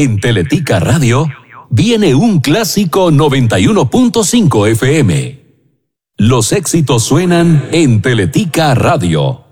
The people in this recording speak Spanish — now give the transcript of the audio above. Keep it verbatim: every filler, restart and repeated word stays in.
En Teletica Radio viene un clásico noventa y uno punto cinco F M. Los éxitos suenan en Teletica Radio.